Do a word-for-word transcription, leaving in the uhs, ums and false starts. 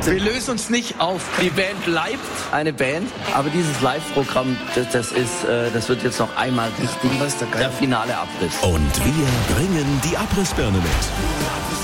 Wir lösen uns nicht auf. Die Band bleibt eine Band, aber dieses Live-Programm, das, das ist, äh, das wird jetzt noch einmal richtig Das ist der geil. der finale Abriss. Und wir bringen die Abrissbirne mit.